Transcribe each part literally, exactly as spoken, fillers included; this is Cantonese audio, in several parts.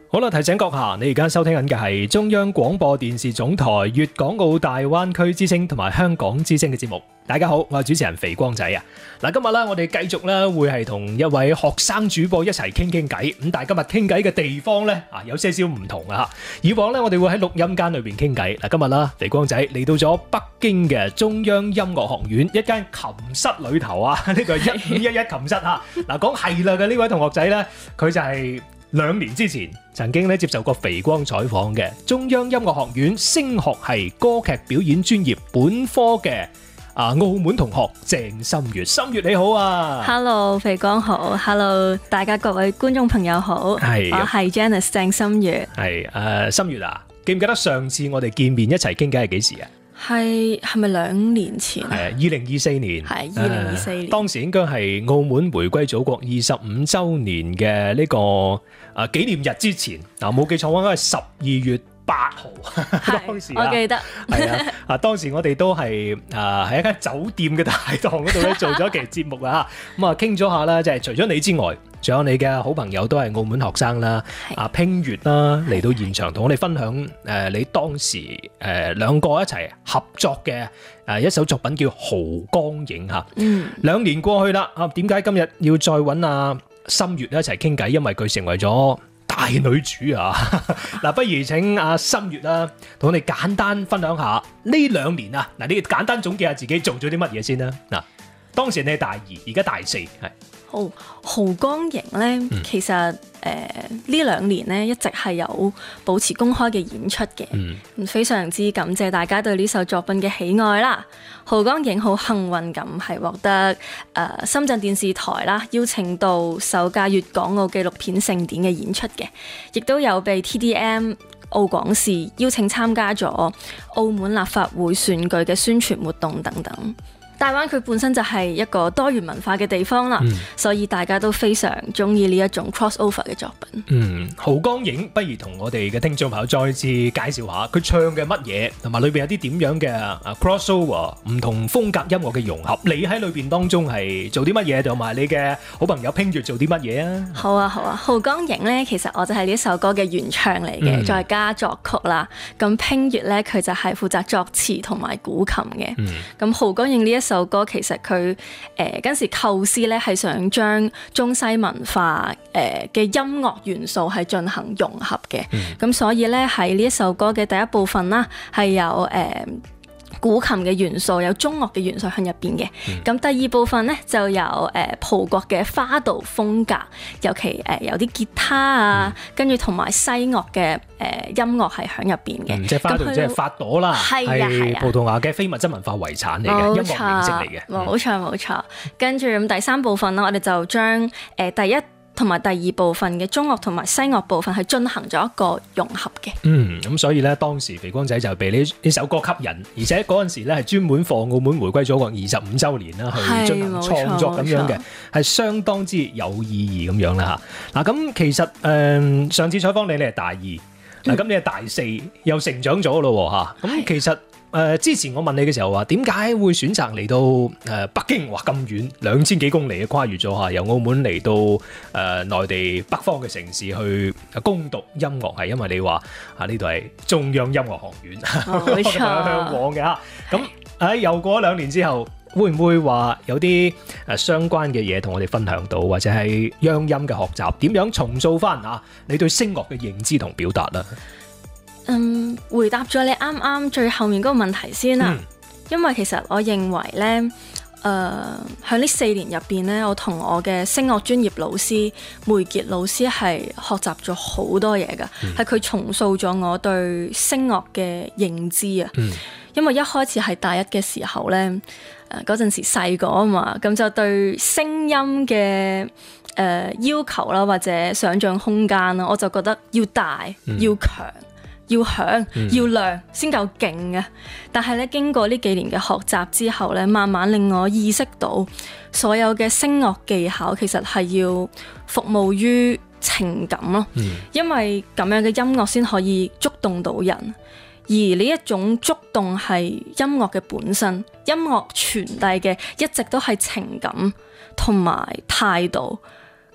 好啦，提醒閣下，你而家收聽緊嘅係中央廣播電視總台粵港澳大灣區之聲同埋香港之聲嘅節目。大家好，我係主持人肥光仔啊！嗱，今日咧我哋繼續咧會係同一位學生主播一齊傾傾偈。咁但係今日傾偈嘅地方咧啊有些少唔同啊！以往咧我哋會喺錄音間裏邊傾偈。嗱，今日啦，肥光仔嚟到咗北京嘅中央音樂學院一間琴室裏頭啊！呢個係一五一一琴室嚇。嗱，講係啦嘅呢位同學仔咧，佢就係兩年之前曾經咧接受過肥光採訪嘅中央音樂學院聲學系歌劇表演專業本科嘅啊澳門同學鄭心月。心月你好啊 Hello 肥光好 Hello 大家各位觀眾朋友好， 係我係 Janice 鄭心月。 係誒、呃、心月啊，記唔記得上次我哋見面一齊傾偈係幾時啊？ 係係咪兩年前啊？ 係二零二四年， 係二零二四年、呃。當時應該係澳門回歸祖國二十五週年嘅呢、這個啊紀念日之前。嗱，冇記錯應該係十二月八號。當時我記得係啊，啊當時我哋都係啊喺一間酒店嘅大堂嗰度咧做咗一期節目啊，咁啊傾咗下啦，即係除咗你之外，仲有你嘅好朋友都係澳門學生啦，啊拼月啦嚟到現場同我哋分享誒你當時誒兩個一齊合作嘅誒一首作品叫《濠江影》嚇。嗯，兩年過去啦，啊點解今日要再揾阿心月一齊傾偈？因為佢成為咗大女主啊！嗱，不如請阿心月啦，同我哋簡單分享下呢兩年啊！嗱，你簡單總結下自己做咗啲乜嘢先啦。嗱，當時你係大二，而家大四，係。 好，濠江影咧，嗯、其實誒呢、呃、兩年咧一直係有保持公開嘅演出嘅，嗯、非常之感謝大家對呢首作品嘅喜愛啦。濠江影好幸運咁係獲得誒、呃、深圳電視台啦邀請到首屆粵港澳紀錄片盛典嘅演出嘅，亦都有被 T D M 澳廣視邀請參加咗澳門立法會選舉嘅宣傳活動等等。大灣區本身就係一個多元文化嘅地方啦，嗯、所以大家都非常中意呢一種 crossover 嘅作品。嗯， 濠江影不如同我哋嘅聽眾朋友再次介紹下佢唱嘅乜嘢，同埋裏邊有啲點樣嘅 crossover 唔同風格音樂嘅融合。你喺裏邊當中係做啲乜嘢，同埋你嘅好朋友拼月做啲乜嘢啊？好啊好啊， 濠江影咧，其實我就係呢首歌嘅原唱嚟嘅，嗯、再加作曲啦。咁拼月咧，佢就係負責作詞同埋古琴嘅。咁濠江影呢一首歌其實佢誒嗰時構思咧係想將中西文化誒嘅音樂元素係進行融合嘅，咁、嗯、所以咧喺呢一首歌嘅第一部分啦係有誒、呃古琴嘅元素，有中樂嘅元素喺入邊嘅。咁、嗯、第二部分咧就有誒葡國嘅花道風格，尤其誒、呃、有啲吉他啊，嗯、跟住同埋西樂嘅誒、呃、音樂係喺入邊嘅。 即係花道，即係花朵啦，係葡萄牙嘅非物質文化遺產嚟嘅音樂形式嚟嘅。 冇錯冇錯。跟住咁第三部分啦，我哋就將誒、呃、第一同埋第二部分嘅中樂同埋西樂部分係進行咗一個融合嘅。 嗯，咁所以咧，當時肥光仔就被呢呢首歌吸引，而且嗰陣時咧係專門放澳門回歸祖國二十五週年啦，去進行創作咁樣嘅，係相當之有意義咁樣啦嚇。嗱，咁其實誒、呃、上次採訪你，你係大二，嗱咁、嗯、你係大四，又成長咗咯嚇。咁其實誒、呃、之前我問你嘅時候話，點解會選擇嚟到誒、呃、北京？哇咁遠，兩千幾公里嘅跨越咗嚇，由澳門嚟到誒、呃、內地北方嘅城市去攻讀音樂，係因為你話啊呢度係中央音樂學院，冇錯，向往嘅嚇。咁喺又過咗兩年之後，會唔會話有啲誒相關嘅嘢同我哋分享到，或者係央音嘅學習點樣重塑翻啊你對聲樂嘅認知同表達啦？ 嗯，回答咗你啱啱最後面嗰個問題先啦，嗯、因為其實我認為咧，誒喺呢四年入邊咧，我同我嘅聲樂專業老師梅傑老師係學習咗好多嘢㗎，係佢、嗯、重塑咗我對聲樂嘅認知啊。嗯、因為一開始係大一嘅時候咧，誒嗰陣時細個啊嘛，咁就對聲音嘅誒、呃、要求啦，或者想像空間啦，我就覺得要大、嗯、要強。要響要亮先夠勁啊！但係咧，經過呢幾年嘅學習之後咧，慢慢令我意識到，所有嘅聲樂技巧其實係要服務於情感咯。嗯、因為咁樣嘅音樂先可以觸動到人，而呢一種觸動係音樂嘅本身，音樂傳遞嘅一直都係情感同埋態度。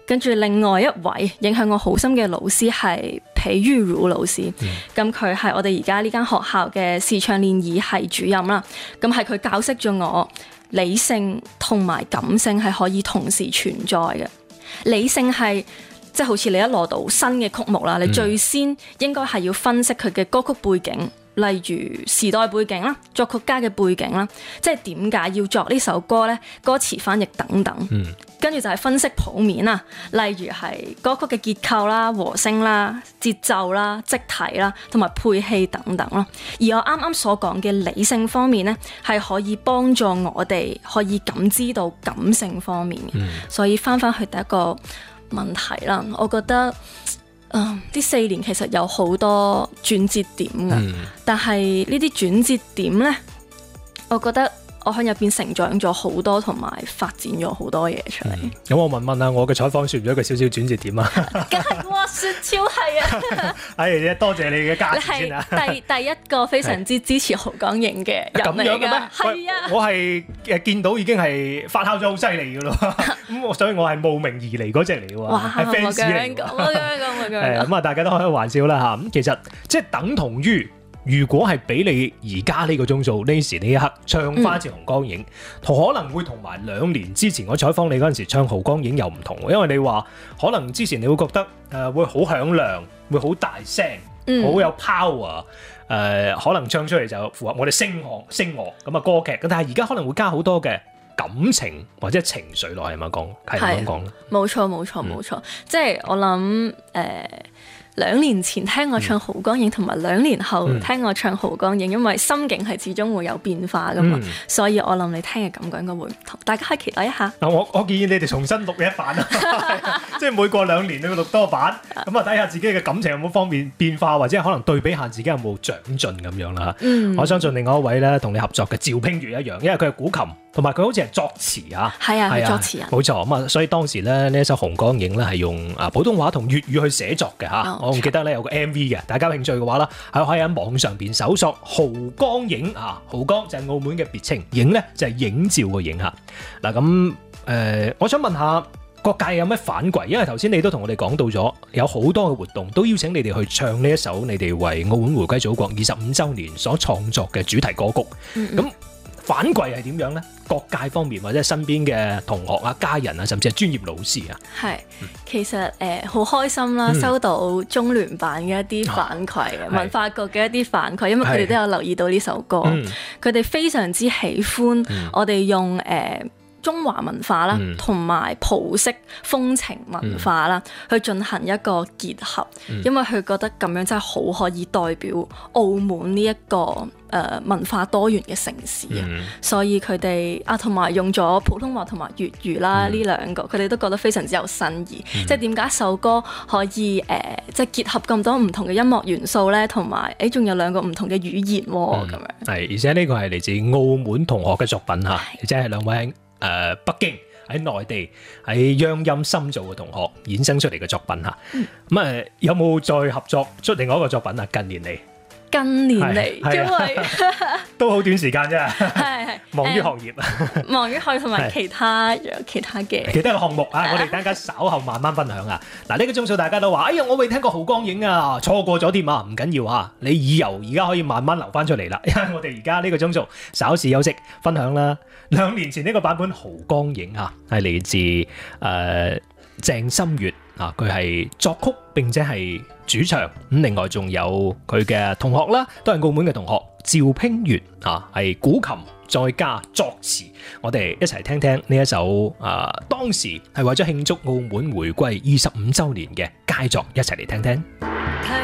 跟住另外一位影響我好深嘅老師係皮玉如老師，咁佢係我哋而家呢間學校嘅視唱練耳系主任啦。咁係佢教識咗我理性同埋感性係可以同時存在嘅。理性係即係好似你一攞到新嘅曲目啦，你最先應該係要分析佢嘅歌曲背景。例如時代背景啦、作曲家嘅背景啦，即係點解要作呢首歌呢？歌詞翻譯等等，跟住、嗯、就係分析譜面啦，例如係歌曲嘅結構啦、和聲啦、節奏啦、積體啦，同埋配器等等咯。而我啱啱所講嘅理性方面呢，係可以幫助我哋可以感知到感性方面嘅。嗯、所以翻返去第一個問題啦，我覺得。呢、uh, 四年其實有好多轉折點㗎，嗯、但係呢啲轉折點呢，我覺得我喺入邊成長咗好多，同埋發展咗好多嘢出嚟。咁、 嗯、我問問啊，我嘅採訪算唔算一個少少轉折點啊？ 梗係哇，算超係啊！ 哎，多謝你嘅加持先啊！ 第第一個非常之支持侯光影嘅人嚟㗎，係啊！ 我係誒見到已經係發酵咗好犀利㗎咯，咁我所以我係慕名而嚟嗰隻嚟㗎喎，係 fans 嚟㗎。誒咁啊，大家都開開玩笑啦嚇。咁其實即係等同於。如果係俾你而家呢個鐘數呢時呢一刻唱翻次《紅光影》，同、嗯、可能會同埋兩年之前我採訪你嗰陣時唱《紅光影》又唔同，因為你話可能之前你會覺得誒、呃、會好響亮，會好大聲，好、嗯、有 power，誒、呃、可能唱出嚟就符合我哋聲樂聲樂咁啊歌劇，咁但係而家可能會加好多嘅感情或者情緒落係咪講？係咁講咧？ 冇錯冇錯冇錯，即係我諗誒。呃兩年前聽我唱《侯光影》同埋兩年後聽我唱《侯光影》，因為心境係始終會有變化噶嘛，嗯、所以我諗你聽嘅感覺應該會唔同，大家可以期待一下。 我我建議你哋重新錄一版啊，即係每過兩年你要錄多版，咁啊睇下自己嘅感情有冇方面變化，或者可能對比下自己有冇長進咁樣啦。嗯、我相信另外一位咧同你合作嘅趙拼如一樣，因為佢係古琴，同埋佢好似係作詞啊。 係啊，係作詞人。冇錯咁啊，所以當時咧呢一首《紅光影》咧係用啊普通話同粵語去寫作嘅嚇。哦我唔記得咧有個 M V 嘅，大家有興趣嘅話啦，係可以喺網上邊搜索侯光影啊，侯光就係澳門嘅別稱，影咧就係影照個影嚇。嗱咁誒，我想問下各界有咩反饋？因為頭先你都同我哋講到咗，有好多嘅活動都邀請你哋去唱呢一首你哋為澳門回歸祖國二十五週年所創作嘅主題歌曲。咁、嗯嗯反饋係點樣呢？各界方面或者身邊嘅同學啊、家人啊，甚至係專業老師啊，係其實誒好、呃、開心啦，嗯、收到中聯辦嘅一啲反饋，啊、文化局嘅一啲反饋，因為佢哋都有留意到呢首歌，佢哋、嗯、非常之喜歡我哋用誒。呃中華文化啦，同埋葡式風情文化啦，嗯、去進行一個結合，嗯、因為佢覺得咁樣真係好可以代表澳門呢一個誒、呃、文化多元嘅城市啊，嗯、所以佢哋啊同埋用咗普通話同埋粵語啦呢、嗯、兩個，佢哋都覺得非常之有新意。嗯、即係點解一首歌可以誒、呃、即係結合咁多唔同嘅音樂元素咧，同埋誒仲有兩個唔同嘅語言喎咁、嗯、樣。係， 而且呢個係嚟自澳門同學嘅作品嚇，而且係兩位。誒、呃、北京喺內地喺央音深造嘅同學衍生出嚟嘅作品嚇，咁誒、嗯呃、有冇再合作出另外一個作品啊？近年嚟， 近年嚟，因為都好短時間啫， 係係忙於學業啊， 忙於學業同埋其他其他嘅其他嘅項目啊，我哋等陣間稍後慢慢分享啊。嗱，呢個鐘數大家都話，哎呀，我未聽過侯光影啊，錯過咗添啊，唔緊要啊，你以後而家可以慢慢留翻出嚟啦，因為我哋而家呢個鐘數稍事休息分享啦。兩年前呢個版本侯光影啊，係嚟自誒、呃、鄭心月啊，佢係作曲並且係主唱，咁另外仲有佢嘅同學啦，都係澳門嘅同學趙拼如啊，係古琴再加作詞，我哋一齊聽聽呢一首啊，當時係為咗慶祝澳門回歸二十五週年嘅佳作，一齊嚟聽聽。